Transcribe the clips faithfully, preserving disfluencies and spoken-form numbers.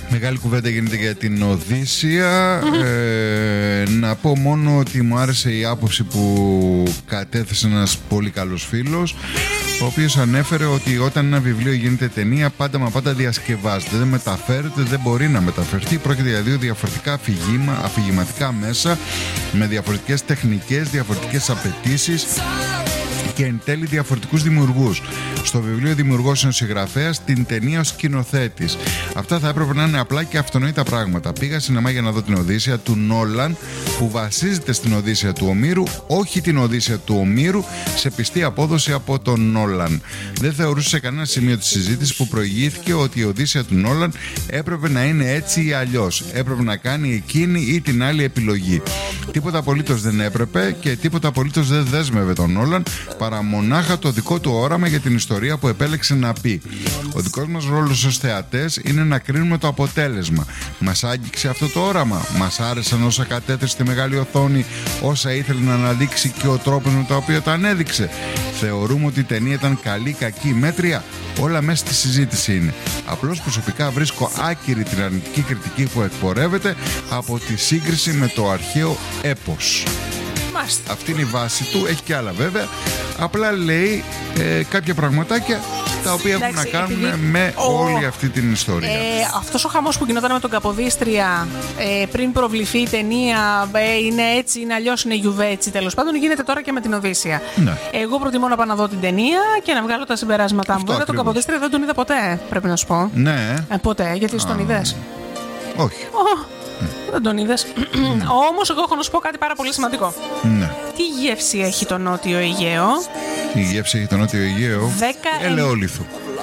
Μεγάλη κουβέντα γίνεται για την Οδύσσεια. Mm-hmm. ε, να πω μόνο ότι μου άρεσε η άποψη που κατέθεσε ένας πολύ καλός φίλος, ο οποίος ανέφερε ότι όταν ένα βιβλίο γίνεται ταινία, πάντα μα πάντα διασκευάζεται, δεν μεταφέρεται, δεν μπορεί να μεταφερθεί. Πρόκειται για δύο διαφορετικά αφηγήμα, αφηγηματικά μέσα, με διαφορετικές τεχνικές, διαφορετικές απαιτήσεις και εν τέλει διαφορετικούς δημιουργούς. Στο βιβλίο ο δημιουργός είναι ο συγγραφέας, στην ταινία ο σκηνοθέτης. Αυτά θα έπρεπε να είναι απλά και αυτονόητα πράγματα. Πήγα σινεμά για να δω την Οδύσσεια του Νόλαν, που βασίζεται στην Οδύσσεια του Ομήρου, όχι την Οδύσσεια του Ομήρου, σε πιστή απόδοση από τον Νόλαν. Δεν θεωρούσε σε κανένα σημείο της συζήτησης που προηγήθηκε ότι η Οδύσσεια του Νόλαν έπρεπε να είναι έτσι ή αλλιώς. Έπρεπε να κάνει εκείνη ή την άλλη επιλογή. Τίποτα απολύτως δεν έπρεπε και τίποτα απολύτως δεν δέσμευε τον Νόλαν, παρά μονάχα το δικό του όραμα για την ιστορία που επέλεξε να πει. Ο δικός μας ρόλος ως θεατές είναι να κρίνουμε το αποτέλεσμα. Μας άγγιξε αυτό το όραμα? Μας άρεσαν όσα κατέθεσε στη μεγάλη οθόνη, όσα ήθελε να αναδείξει και ο τρόπος με τον οποίο τα ανέδειξε? Θεωρούμε ότι η ταινία ήταν καλή, κακή, μέτρια? Όλα μέσα στη συζήτηση είναι. Απλώς προσωπικά βρίσκω άκυρη την αρνητική κριτική που εκπορεύεται από τη σύγκριση με το αρχαίο έπος. Μάλιστα. Αυτή είναι η βάση του, έχει και άλλα βέβαια. Απλά λέει ε, κάποια πραγματάκια τα οποία έχουν να κάνουν επειδή... με oh. όλη αυτή την ιστορία. Ε, αυτός ο χαμός που γινόταν με τον Καποδίστρια ε, πριν προβληθεί η ταινία, ε, είναι έτσι, είναι αλλιώς, είναι γιουβέτσι, τέλος πάντων, γίνεται τώρα και με την Οδύσσια. Ναι. Εγώ προτιμώ να πάω να δω την ταινία και να βγάλω τα συμπεράσματά μου. Βέβαια τον Καποδίστρια δεν τον είδα ποτέ, πρέπει να σου πω. Ναι. Ε, ποτέ, γιατί ah. τον είδες? Όχι. Oh. Δεν τον είδες. Όμως εγώ έχω να σου πω κάτι πάρα πολύ σημαντικό. Ναι. Τι γεύση έχει το Νότιο Αιγαίο? Τι γεύση έχει το Νότιο Αιγαίο? Ελαιόλιθο.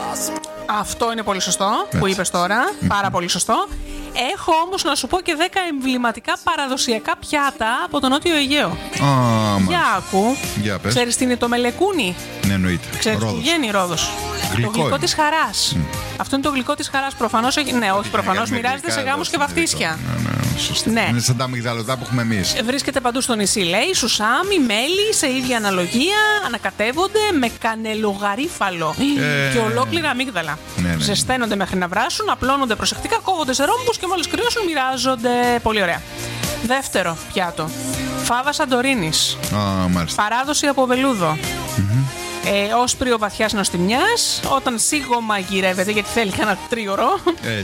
Αυτό είναι πολύ σωστό. Έτσι. Που είπες τώρα. Mm-hmm. Πάρα πολύ σωστό. Έχω όμως να σου πω και δέκα εμβληματικά παραδοσιακά πιάτα από το Νότιο Αιγαίο. Ah, για άκου. Για πες. Ξέρεις τι είναι το μελεκούνι? Ναι, εννοείται. Ξέρεις που βγαίνει, Ρόδος? Γλυκό το γλυκό είναι. της χαράς. Mm. Αυτό είναι το γλυκό της χαράς. Προφανώς έχει. Ναι, όχι, προφανώς μοιράζεται σε γάμους και βαφτίσια. Ναι, ναι, σωστά. Ναι. Είναι σαν τα αμυγδαλωτά που έχουμε εμείς. Βρίσκεται παντού στο νησί, λέει. Σουσάμι, μέλι, σε ίδια αναλογία. Ανακατεύονται με κανελογαρίφαλο ε... και ολόκληρα αμύγδαλα. Ναι, ναι. Ζεσταίνονται μέχρι να βράσουν, απλώνονται προσεκτικά, κόβονται σε ρόμβους και μόλις κρυώσουν μοιράζονται. Πολύ ωραία. Δεύτερο πιάτο. Φάβα Σαντορίνης. Ah, μάλιστα. Παράδοση από βελούδο. Mm-hmm. Ε, όσπριο βαθιάς νοστιμιάς, όταν σίγομα γυρεύεται, γιατί θέλει κανένα τρίωρο,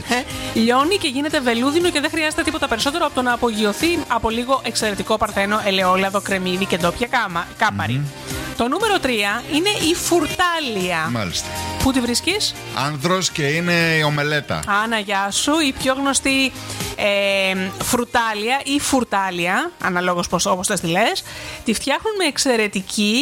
ε, λιώνει και γίνεται βελούδινο και δεν χρειάζεται τίποτα περισσότερο από το να απογειωθεί από λίγο εξαιρετικό παρθένο, ελαιόλαδο, κρεμμύδι και ντόπια κάμα, κάπαρη. Mm-hmm. Το νούμερο τρία είναι η φουρτάλια. Μάλιστα. Πού τη βρίσκεις? Άνδρος και είναι η ομελέτα. Άνα, γεια σου. Η πιο γνωστή ε, φρουτάλια ή φουρτάλια, αναλόγως πώς, όπως θες τη λες, τη φτιάχνουν με εξαιρετική,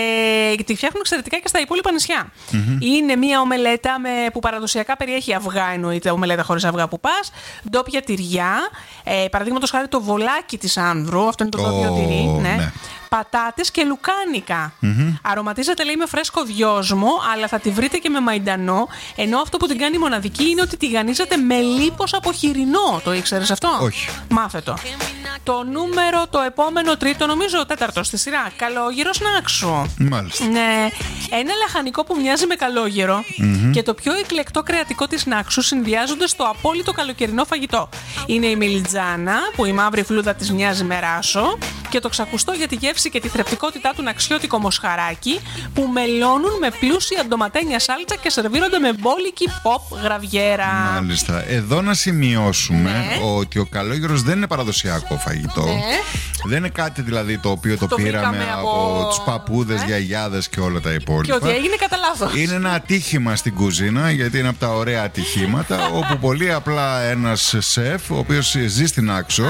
ε, τη φτιάχνουν εξαιρετικά και στα υπόλοιπα νησιά. Mm-hmm. Είναι μια ομελέτα με, που παραδοσιακά περιέχει αυγά, εννοείται, ομελέτα χωρίς αυγά που πας, ντόπια τυριά, ε, παραδείγματος χάρη το βολάκι της άνδρου, αυτό είναι το ντόπιο oh, τυρί, ναι. ναι. Πατάτες και λουκάνικα. Mm-hmm. Αρωματίζεται, λέει, με φρέσκο δυόσμο, αλλά θα τη βρείτε και με μαϊντανό. Ενώ αυτό που την κάνει μοναδική είναι ότι τηγανίζεται με λίπος από χοιρινό. Το ήξερες αυτό? Όχι. Μάθε το. Το νούμερο, το επόμενο τρίτο, νομίζω ο τέταρτο στη σειρά. Καλόγερο σνάξου. Μάλιστα. Ναι. Ένα λαχανικό που μοιάζει με καλόγερο mm-hmm. και το πιο εκλεκτό κρεατικό της σνάξου συνδυάζονται στο απόλυτο καλοκαιρινό φαγητό. Είναι η μιλιτζάνα, που η μαύρη φλούδα της μοιάζει με ράσο, και το ξακουστό για τη γεύση και τη θρεπτικότητά του αξιώτικο μοσχαράκι, που μελώνουν με πλούσια ντοματένια σάλτσα και σερβίρονται με μπόλικη pop γραβιέρα. Μάλιστα. Εδώ να σημειώσουμε ναι. ότι ο καλόγερος δεν είναι παραδοσιακό φαγητό. Ναι. Δεν είναι κάτι δηλαδή το οποίο το, το πήραμε από, από τους παππούδες, ναι. γιαγιάδες και όλα τα υπόλοιπα. Και ότι έγινε κατά λάθος. Είναι ένα ατύχημα στην κουζίνα, γιατί είναι από τα ωραία ατυχήματα, όπου πολύ απλά ένας σεφ, ο οποίος ζει στην Άξο,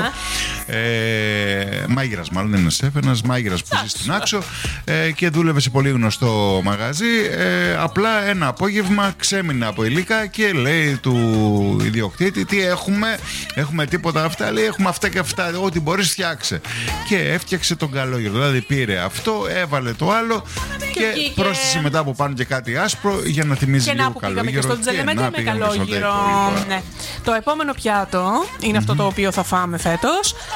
ε, μάγειρας μάλλον, δεν είναι σεφ, ένας μάγειρας που ζει στην Άξο ε, και δούλευε σε πολύ γνωστό μαγαζί, ε, απλά ένα απόγευμα ξέμεινε από υλίκα και λέει του ιδιοκτήτη, τι έχουμε, έχουμε τίποτα αυτά, λέει, έχουμε αυτά και αυτά, ό,τι μπορείς φτιάξε. Και έφτιαξε τον καλόγερο. Δηλαδή πήρε αυτό, έβαλε το άλλο και, και πρόσθεσε μετά από πάνω και κάτι άσπρο για να θυμίζει και λίγο να καλόγερο. Και στο τζελεμέντε με καλόγερο. Ναι. Το επόμενο πιάτο είναι mm-hmm. αυτό το οποίο θα φάμε φέτος.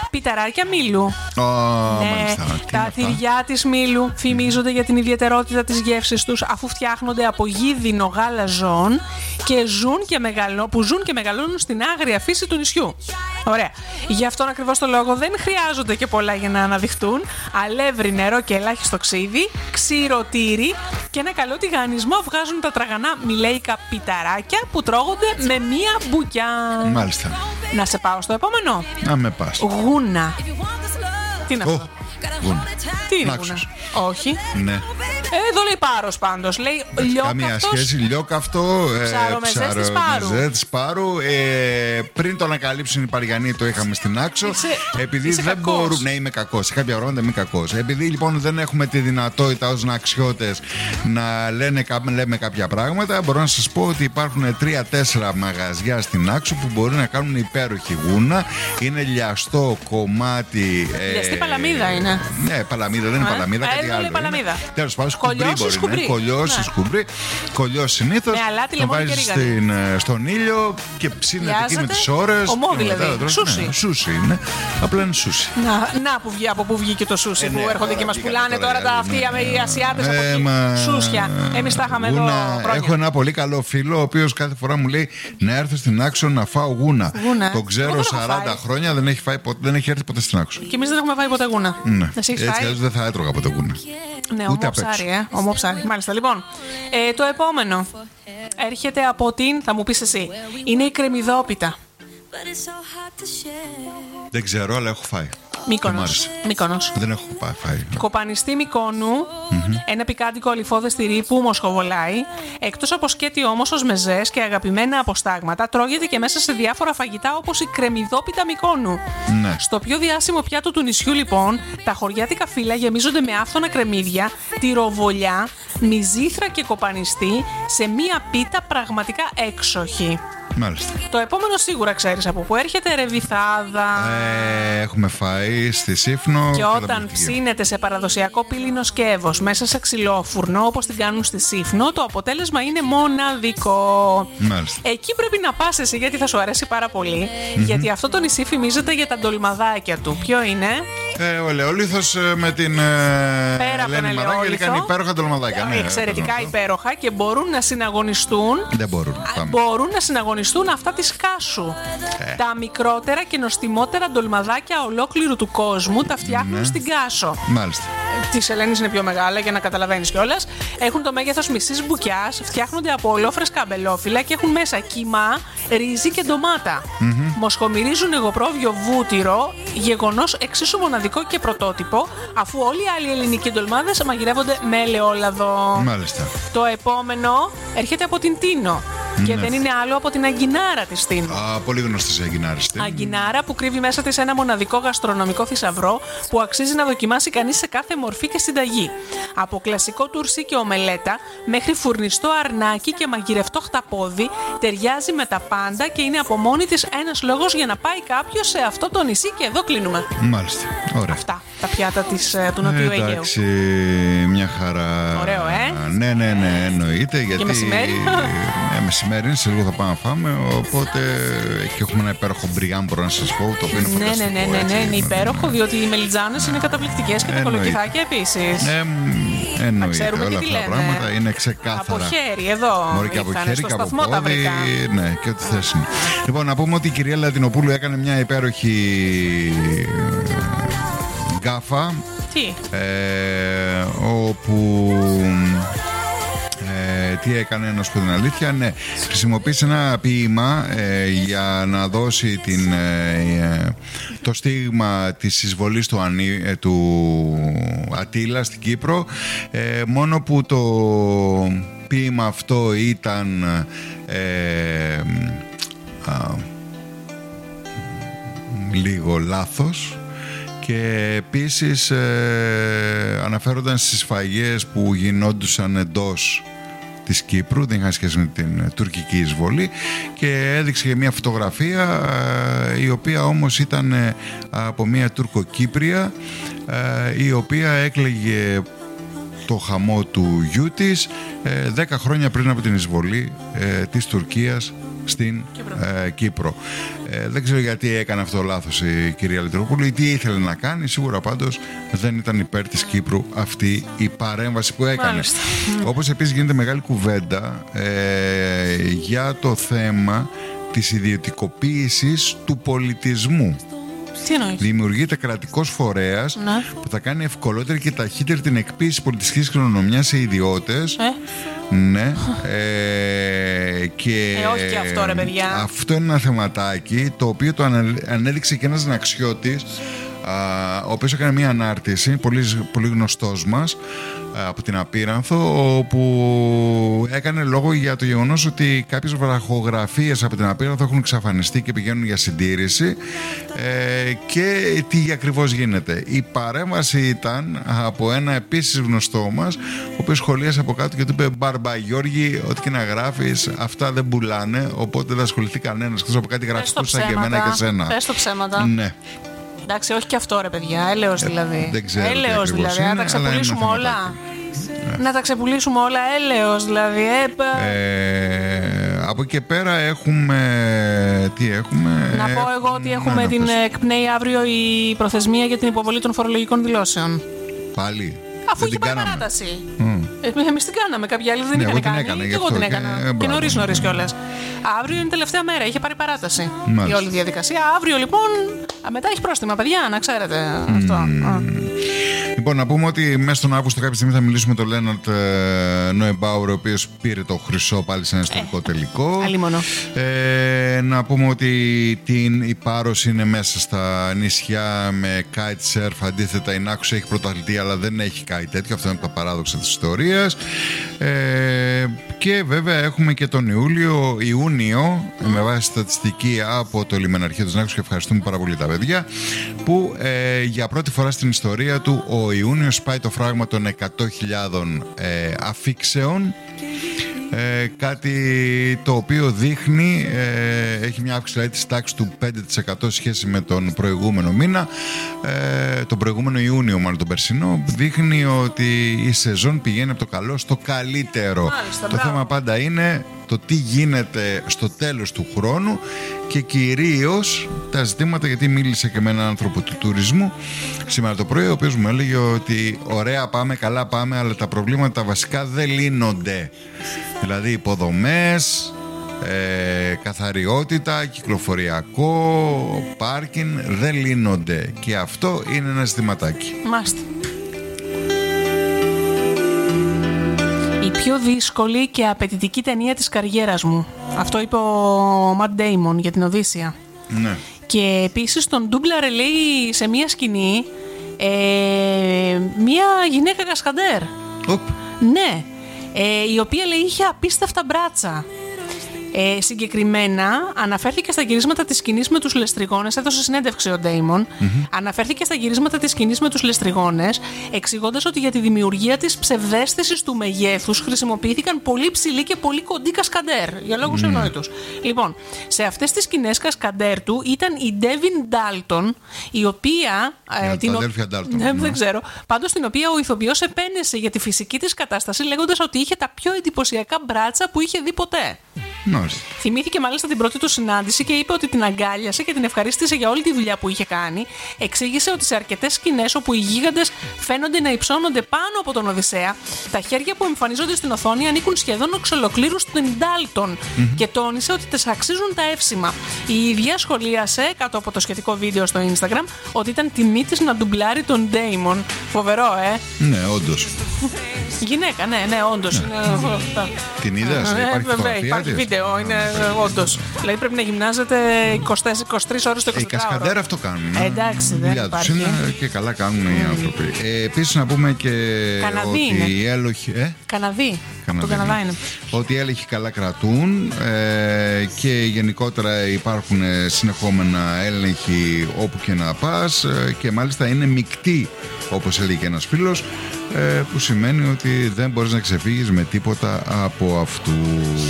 πιταράκια Μήλου. Oh, ναι, μάλιστα. τα τυριά της Μήλου φημίζονται για την ιδιαιτερότητα της γεύσης τους, αφού φτιάχνονται από γίδινο γάλα ζώων και ζουν και μεγαλώ, που ζουν και μεγαλώνουν στην άγρια φύση του νησιού. Ωραία. Γι' αυτόν ακριβώς το λόγο δεν χρειάζονται και πολλά για να αναδειχτούν. Αλεύρι, νερό και ελάχιστο ξύδι, ξηροτήρι και ένα καλό τηγανισμό βγάζουν τα τραγανά μιλέικα πιταράκια που τρώγονται με μία μπουκιά. Μάλιστα. Να σε πάω στο επόμενο. Να με πας. Γούνα. Τι είναι Oh, αυτό? γούνα. Τι είναι Νάξος. γούνα? Όχι. Ναι. Ε, εδώ λέει πάρος πάντως. Λέει Καμία λιόκαυτος. σχέση, λιόκαυτο. Ψαρομεζές της Πάρου. Ψαρομεζές της Πάρου. Ε, πριν το ανακαλύψουν οι Παριανοί, το είχαμε στην Άξο. Είσαι, επειδή είσαι δεν κακός. μπορούν. Ναι, είμαι κακός. Σε κάποια πράγματα είμαι κακός. Επειδή λοιπόν δεν έχουμε τη δυνατότητα ως αξιώτες να λένε, λέμε κάποια πράγματα, μπορώ να σας πω ότι υπάρχουν τρία-τέσσερα μαγαζιά στην Άξο που μπορεί να κάνουν υπέροχη γούνα. Είναι λιαστό κομμάτι. Ε, Λιαστή παλαμίδα είναι. Ναι, παλαμίδα, δεν είναι Ε, παλαμίδα, ε, κάτι εδώ λέει άλλο. παλαμίδα. Τέλος πάντων, σκουμπρί Κολλιός ή μπορεί να σκουμπρί? είναι. Κολλιός ή Ναι. σκουμπρί. Κολλιός συνήθως. Με αλάτι, το λεμόνι και βάζεις ρίγανη. στην, ε, στον ήλιο και ψήνεται εκεί με Λιάζεται. τις ώρες. Ομό και μετά δηλαδή. το τρως. Σούσι. Ναι, σούσι είναι. Απλά είναι σούσι. Να, να που βγει, από πού βγήκε το σούσι Ε, που ναι, έρχονται τώρα και μας βγήκανε πουλάνε τώρα τώρα οι τα άλλοι, αυτοί ναι. οι Ασιάτες από Ε, εκεί. μα- Σούσια. Εμείς τα είχαμε εδώ Γούνα. χρόνια. Έχω ένα πολύ καλό φίλο, ο οποίος κάθε φορά μου λέει να έρθω στην Άξο να φάω γούνα. Γούνα. Το ξέρω Εγώ δεν έχω σαράντα φάει. χρόνια, δεν έχει, φάει, ποτέ- δεν έχει έρθει ποτέ στην Άξο. Και εμείς δεν έχουμε φάει ποτέ γούνα. Ναι. Εσύ έχεις Έτσι φάει? αλλιώς δεν θα έτρωγα ποτέ γούνα. Ναι, Ούτε ομό απ' έξω. ψάρι, ε. Ομό ψάρι. Μάλιστα, λοιπόν. Ε, το επόμενο έρχεται από την, θα μου πεις εσύ, είναι η κρεμμυδόπιτα. Δεν ξέρω, αλλά έχω φάει. Και μ' Μύκονος. άρεσε. Μύκονος. Δεν έχω πάει, φάει. Κοπανιστή Μυκόνου, ένα πικάντικο αλυφώδες τυρί που μοσχοβολάει. Εκτός από σκέτη όμως ως μεζές και αγαπημένα αποστάγματα, τρώγεται και μέσα σε διάφορα φαγητά όπως η κρεμμυδόπιτα Μυκόνου. Ναι. Στο πιο διάσημο πιάτο του νησιού, λοιπόν, τα χωριάτικα φύλλα γεμίζονται με άφθονα κρεμμύδια, τυροβολιά, μυζήθρα και κοπανιστή σε μία πίτα πραγματικά έξοχη. Μάλιστα. Το επόμενο σίγουρα ξέρεις από πού έρχεται, ρεβιθάδα. Ε, έχουμε φάει στη Σύφνο. Και όταν καταπληκτική. ψήνεται σε παραδοσιακό πύλινο σκεύος μέσα σε ξυλόφουρνο όπως την κάνουν στη Σύφνο, το αποτέλεσμα είναι μοναδικό. Μάλιστα. Εκεί πρέπει να πας εσύ γιατί θα σου αρέσει πάρα πολύ, γιατί αυτό το νησί φημίζεται για τα ντολμαδάκια του. Ποιο είναι? Ε, ο Ελαιόλιθος ε, με την ε, Πέρα από τον Ελένη Μαράγγελη Ελαιόλιθο, κάνει υπέροχα ντολμαδάκια. Ναι, εξαιρετικά αυτό. υπέροχα και μπορούν να συναγωνιστούν. Δεν μπορούν. Πάμε. Μπορούν να συναγωνιστούν αυτά της Κάσου. Ε. Τα μικρότερα και νοστιμότερα ντολμαδάκια ολόκληρου του κόσμου τα φτιάχνουν Ναι. στην Κάσο. Μάλιστα. Τη Ελένη είναι πιο μεγάλα για να καταλαβαίνει κιόλα. Έχουν το μέγεθος μισής μπουκιάς, φτιάχνονται από ολόφρεσκα αμπελόφυλλα και έχουν μέσα κιμά, ρύζι και ντομάτα. Mm-hmm. Μοσχομυρίζουν εγωπρόβιο βούτυρο, γεγονός εξίσου μοναδικό και πρωτότυπο, αφού όλοι οι άλλοι ελληνικοί ντολμάδες μαγειρεύονται με ελαιόλαδο. Μάλιστα. Το επόμενο έρχεται από την Τίνο. Και Ναι. δεν είναι άλλο από την αγκινάρα της Τίνο. Α, πολύ γνωστή αγκινάρης. Αγκινάρα που κρύβει μέσα της ένα μοναδικό γαστρονομικό θησαυρό που αξίζει να δοκιμάσει κανείς σε κάθε μορφή και συνταγή. Από κλασικό τουρσί και ομελέτα μέχρι φουρνιστό αρνάκι και μαγειρευτό χταπόδι, ταιριάζει με τα πάντα και είναι από μόνη της ένας λόγος για να πάει κάποιος σε αυτό το νησί. Και εδώ κλείνουμε. Μάλιστα. Ωραία. Αυτά τα πιάτα της, ε, του Νοτιού Αιγαίου. Εντάξει, μια χαρά. Ωραίο, ε? Ναι, ναι, ναι, εννοείται. Γιατί μεσημέρι. Ε, μεσημέρι είναι, σε λίγο θα πάμε να φάμε. Οπότε και έχουμε ένα υπέροχο μπριάν, μπορώ να σας πω. Το οποίο είναι Ναι, ναι, φανταστικό. ναι, ναι, ναι, έτσι. είναι υπέροχο, διότι οι μελιτζάνες είναι καταπληκτικές και τα Εννοείται. κολοκυθάκια επίσης. Ε, μ, εννοείται. ξέρουμε Όλα και τι αυτά τα λένε. πράγματα είναι ξεκάθαρα. Από χέρι, εδώ. Μπορεί και από ήρθανε, χέρι στο και από σταθμό τα πόδι. βρήκα. Ναι, και ό,τι θες είναι. Λοιπόν, να πούμε ότι η κυρία Λατινοπούλου έκανε μια υπέροχη ε, γκάφα. Τι? Ε, όπου ε, τι έκανε, να σου πω την αλήθεια, ναι, χρησιμοποίησε ένα ποίημα ε, για να δώσει την, ε, ε, το στίγμα της εισβολής του, Ανή, ε, του Ατήλα στην Κύπρο, ε, μόνο που το ποίημα αυτό ήταν ε, α, λίγο λάθος. Και επίσης ε, αναφέρονταν στις σφαγές που γινόντουσαν εντός της Κύπρου, δεν είχαν σχέση με την τουρκική εισβολή, και έδειξε μια φωτογραφία ε, η οποία όμως ήταν ε, από μια Τουρκοκύπρια ε, η οποία έκλαιγε το χαμό του γιού της ε, δέκα χρόνια πριν από την εισβολή ε, της Τουρκίας στην Κύπρο. Ε, Κύπρο. Ε, δεν ξέρω γιατί έκανε αυτό λάθος η κυρία Λιτροπούλου ή τι ήθελε να κάνει. Σίγουρα πάντως δεν ήταν υπέρ της Κύπρου αυτή η παρέμβαση που έκανε. Όπως επίσης γίνεται μεγάλη κουβέντα ε, για το θέμα της ιδιωτικοποίησης του πολιτισμού. Τι εννοείς? Δημιουργείται κρατικός φορέας, ναι, που θα κάνει ευκολότερη και ταχύτερη την εκποίηση πολιτιστικής κληρονομιάς σε ιδιώτες. Ε. Ναι. ε, και ε, όχι και αυτό, ρε παιδιά. Αυτό είναι ένα θεματάκι το οποίο το ανέδειξε και ένας Ναξιώτης, ο οποίος έκανε μια ανάρτηση, πολύ, πολύ γνωστός μας, από την Απείρανθο, όπου έκανε λόγο για το γεγονός ότι κάποιες βραχογραφίες από την Απείρανθο έχουν εξαφανιστεί και πηγαίνουν για συντήρηση, ε, και τι ακριβώς γίνεται. Η παρέμβαση ήταν από ένα επίσης γνωστό μας, ο οποίος σχολίασε από κάτω και του είπε: Μπαρμπα Γιώργη, ό,τι και να γράφεις, αυτά δεν πουλάνε, οπότε δεν ασχοληθεί κανένας εκτός από κάτι γραφιστούς σαν και εμένα και σένα. Πες το ψέματα. Ναι. Εντάξει, όχι και αυτό, ρε παιδιά. Έλεος δηλαδή. Δεν ξέρω. Έλεος δηλαδή. Να τα ξεπουλήσουμε όλα. Ναι. Να τα ξεπουλήσουμε όλα. Έλεος δηλαδή. Ε, ε, από εκεί και πέρα έχουμε. Τι έχουμε. Να πω εγώ ότι έχουμε να, την να εκπνέει αύριο η προθεσμία για την υποβολή των φορολογικών δηλώσεων. Πάλι. Αφού είχε πάει παράταση. Mm. Εμείς την κάναμε, κάποιοι άλλοι δεν ναι, είχαν κάνει. Έκανα, και εγώ την έκανα. Και, και νωρίς νωρίς κιόλας. Αύριο είναι η τελευταία μέρα, είχε πάρει παράταση. Μάλιστα. Η όλη διαδικασία. Αύριο λοιπόν, μετά έχει πρόστιμα, παιδιά, να ξέρετε mm. αυτό. Mm. Λοιπόν, να πούμε ότι μέσα στον Αύγουστο κάποια στιγμή θα μιλήσουμε με τον Λέναρτ Νόεμπάουρ, ο οποίος πήρε το χρυσό πάλι σε ένα ιστορικό ε, τελικό. Ε, να πούμε ότι την, η Πάρος είναι μέσα στα νησιά με kite surf. Αντίθετα, η Νάκους έχει πρωταθλητή, αλλά δεν έχει κάτι τέτοιο. Αυτό είναι το παράδοξο της ιστορίας. Ε, και βέβαια έχουμε και τον Ιούλιο, Ιούνιο, mm. με βάση στατιστική από το Λιμεναρχείο της Νάκους, και ευχαριστούμε πάρα πολύ τα παιδιά, που ε, για πρώτη φορά στην ιστορία του ο Ιούνιος σπάει το φράγμα των εκατό χιλιάδες ε, αφήξεων. Ε, κάτι το οποίο δείχνει, ε, έχει μια αύξηση δηλαδή, της τάξης του πέντε τοις εκατό σχέση με τον προηγούμενο μήνα, ε, τον προηγούμενο Ιούνιο μάλλον, τον περσινό. Δείχνει ότι η σεζόν πηγαίνει από το καλό στο καλύτερο. Μάλιστα, το μπράβο. θέμα πάντα είναι το τι γίνεται στο τέλος του χρόνου και κυρίως τα ζητήματα, γιατί μίλησε και με έναν άνθρωπο του τουρισμού σήμερα το πρωί, ο οποίος μου έλεγε ότι ωραία πάμε, καλά πάμε, αλλά τα προβλήματα βασικά δεν λύνονται. Δηλαδή υποδομές, ε, καθαριότητα, κυκλοφοριακό, πάρκινγκ δεν λύνονται, και αυτό είναι ένα ζητηματάκι. Μάστε. Η πιο δύσκολη και απαιτητική ταινία της καριέρας μου. Αυτό είπε ο Ματ Ντέιμον για την Οδύσσεια. Ναι. Και επίσης τον ντούμπλαρε, λέει, σε μία σκηνή ε, μία γυναίκα κασκαντέρ. Οπ. Ναι. Ε, η οποία, λέει, είχε απίστευτα μπράτσα. Ε, συγκεκριμένα αναφέρθηκε στα γυρίσματα της σκηνής με τους λεστριγόνες. Έδωσε συνέντευξη ο Ντέιμον. Mm-hmm. Αναφέρθηκε στα γυρίσματα της σκηνής με τους λεστριγόνες, εξηγώντας ότι για τη δημιουργία της ψευδαίσθησης του μεγέθους χρησιμοποιήθηκαν πολύ ψηλοί και πολύ κοντοί κασκαντέρ. Για λόγους mm. ευνόητους. Λοιπόν, σε αυτές τις σκηνές κασκαντέρ του ήταν η Ντέβιν Ντάλτον, η οποία. Ε, την ο... Dalton, ναι, δεν ξέρω. Πάντως την οποία ο ηθοποιός επένεσε για τη φυσική της κατάσταση, λέγοντας ότι είχε τα πιο εντυπωσιακά μπράτσα που είχε δει ποτέ. Μάλιστα. Θυμήθηκε μάλιστα την πρώτη του συνάντηση και είπε ότι την αγκάλιασε και την ευχαρίστησε για όλη τη δουλειά που είχε κάνει. Εξήγησε ότι σε αρκετές σκηνές όπου οι γίγαντες φαίνονται να υψώνονται πάνω από τον Οδυσσέα, τα χέρια που εμφανίζονται στην οθόνη ανήκουν σχεδόν εξ ολοκλήρου στην Ντάλτον. Mm-hmm. Και τόνισε ότι τις αξίζουν τα εύσημα. Η ίδια σχολίασε κάτω από το σχετικό βίντεο στο Instagram ότι ήταν τιμή της να ντουμπλάρει τον Ντέιμον. Φοβερό, ε! Ναι, όντως. Γυναίκα, ναι, ναι, όντως. Ναι. Την είδες, ε, υπάρχει φωτογραφία υπάρχει της. βίντεο, είναι όντως. Δηλαδή πρέπει να γυμνάζεται είκοσι τρεις ώρες το εικοσιτετράωρο. Οι κασκαντέρ αυτό κάνουν. Ε, εντάξει, δεν υπάρχει. Είναι και καλά κάνουν οι άνθρωποι. Ε, επίσης να πούμε και Καναδί ότι είναι. οι έλοχοι... Ε? Καναδί. Καναδί, το Καναδά είναι. Ότι οι έλεγχοι καλά κρατούν ε, και γενικότερα υπάρχουν συνεχόμενα έλεγχοι όπου και να πας, ε, και μάλιστα είναι μεικτοί, όπως έλεγε και ένας φίλος, ε, που σημαίνει ότι δεν μπορείς να ξεφύγεις με τίποτα από αυτούς.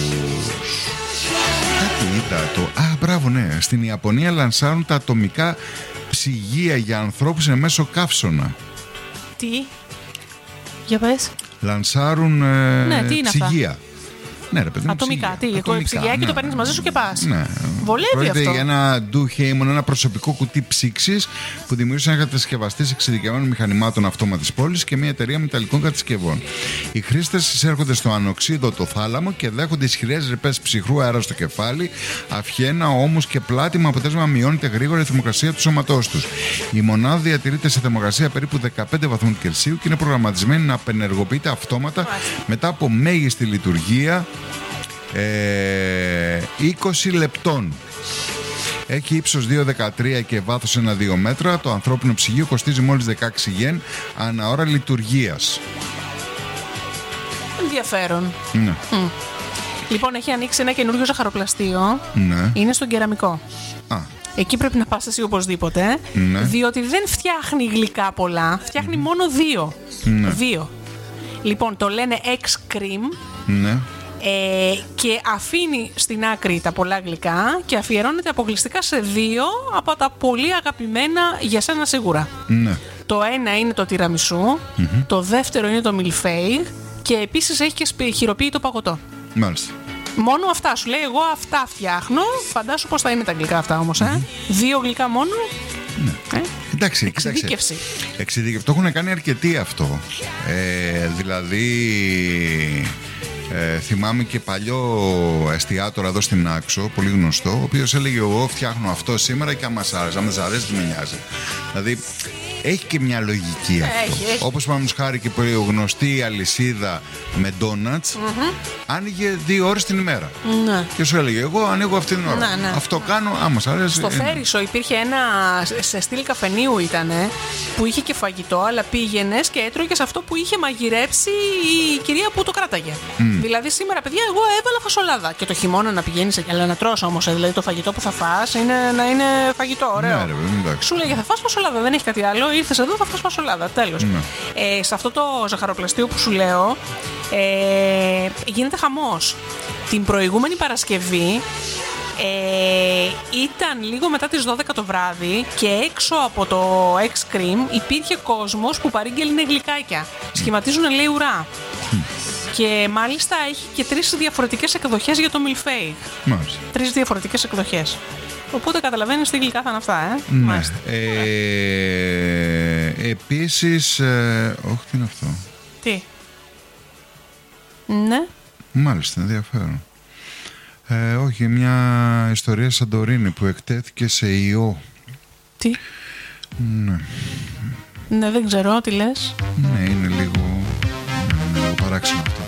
Κάτι είδα το... Α, μπράβο, ναι. Στην Ιαπωνία λανσάρουν τα ατομικά ψυγεία για ανθρώπους σε μέσω καύσωνα. Τι? Για πες. Λανσάρουν ε, ναι, τι είναι ψυγεία. Αυτά? Ναι, ρε παιδί μου. Ατομικά. Τι, εγώ ψυγιάκι ναι. το παίρνεις μαζί σου και πας. Ναι. Βολεύει Πρόκειται αυτό. για ένα Do Heyman, ένα προσωπικό κουτί ψήξης που δημιούργησε ένα κατασκευαστή εξειδικευμένων μηχανημάτων αυτόματης πώλησης και μια εταιρεία μεταλλικών κατασκευών. Οι χρήστες εισέρχονται στο ανοξίδωτο θάλαμο και δέχονται ισχυρές ρηπές ψυχρού αέρα στο κεφάλι, αυχένα, ώμους και πλάτη, με αποτέλεσμα μειώνεται γρήγορα η θερμοκρασία του σώματός τους. Η μονάδα διατηρείται σε θερμοκρασία περίπου δεκαπέντε βαθμούς Κελσίου και είναι προγραμματισμένη να απενεργοποιείται αυτόματα μετά από μέγιστη λειτουργία ε, είκοσι λεπτών. Έχει ύψος δύο κόμμα δεκατρία και βάθος ένα κόμμα δύο μέτρα. Το ανθρώπινο ψυγείο κοστίζει μόλις δεκαέξι γεν ανά ώρα λειτουργίας. Ενδιαφέρον. Ναι. Mm. Λοιπόν, έχει ανοίξει ένα καινούριο ζαχαροπλαστείο. Ναι. Είναι στον κεραμικό. Α. Εκεί πρέπει να πας εσύ οπωσδήποτε. Ναι. Διότι δεν φτιάχνει γλυκά πολλά. Φτιάχνει mm. μόνο δύο. Ναι. Δύο. Λοιπόν, το λένε X-Cream. Ναι. Ε, και αφήνει στην άκρη τα πολλά γλυκά και αφιερώνεται αποκλειστικά σε δύο από τα πολύ αγαπημένα για σένα σίγουρα. Ναι. Το ένα είναι το τιραμισού, mm-hmm. το δεύτερο είναι το μιλφέιγ και επίσης έχει και χειροποίητο παγωτό. Μάλιστα. Μόνο αυτά σου λέει, εγώ αυτά φτιάχνω. Φαντάσου πώς θα είναι τα γλυκά αυτά όμως, ε? Δύο γλυκά μόνο. Ναι. Ε? Εντάξει, εξειδίκευση. Εξειδίκευση. Το έχουν κάνει αρκετοί αυτό. Ε, δηλαδή... Ε, θυμάμαι και παλιό εστιατόρα εδώ στην Άξο, πολύ γνωστό, ο οποίος έλεγε: εγώ φτιάχνω αυτό σήμερα και αν μας άρεσε, αν μας αρέσει, δεν με νοιάζει. Δηλαδή έχει και μια λογική αυτό. Έχει, έχει. Όπως πάμε χάρη και η γνωστή αλυσίδα με ντόνατς, mm-hmm. άνοιγε δύο ώρες την ημέρα. Ναι. Και σου έλεγε: εγώ ανοίγω αυτή την ώρα. Ναι, ναι. Αυτό κάνω, αν μας αρέσει. Στο είναι. Φέρισο υπήρχε ένα, σε στυλ καφενείου ήτανε, που είχε και φαγητό, αλλά πήγαινες και έτρωγες αυτό που είχε μαγειρέψει η κυρία που το κράταγε. Mm. Δηλαδή σήμερα, παιδιά, εγώ έβαλα φασολάδα. Και το χειμώνα να πηγαίνεις, αλλά να τρως όμως, δηλαδή το φαγητό που θα φας είναι, να είναι φαγητό, ωραίο. Ναι, ρε, σου λέγε: θα φας φασολάδα, δεν έχει κάτι άλλο. Ήρθες εδώ, θα φας φασολάδα. Τέλος. Mm. Ε, σε αυτό το ζαχαροπλαστείο που σου λέω, ε, γίνεται χαμός. Την προηγούμενη Παρασκευή ε, ήταν λίγο μετά τις δώδεκα το βράδυ και έξω από το X-Cream υπήρχε κόσμος που παρήγγελνε γλυκάκια. Σχηματίζουν, λέει, ουρά. Mm. Και μάλιστα έχει και τρεις διαφορετικές εκδοχές για το μιλφέιγ. Μάλιστα. Τρεις διαφορετικές εκδοχές. Οπότε καταλαβαίνεις τι γλυκά θα είναι αυτά, ε. Ναι. Μάλιστα. Ε, επίσης, ε, όχι, τι είναι αυτό. Τι. Ναι. Μάλιστα, ενδιαφέρον. Ε, όχι, μια ιστορία Σαντορίνη που εκτέθηκε σε ιό. Τι. Ναι. Ναι, δεν ξέρω, τι λες. Ναι, είναι λίγο, είναι λίγο παράξενο αυτό.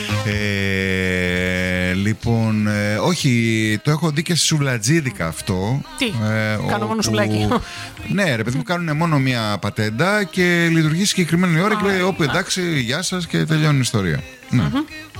Ε, λοιπόν, ε, όχι, το έχω δει και στη σουβλατζίδικα αυτό. Τι, ε, κάνω μόνο σουβλάκι. Ναι, ρε παιδί μου, κάνουν μόνο μία πατέντα και λειτουργεί συγκεκριμένη ώρα και λέει: όπου εντάξει, γεια σας, και τελειώνει η ιστορία. Ναι. Mm-hmm.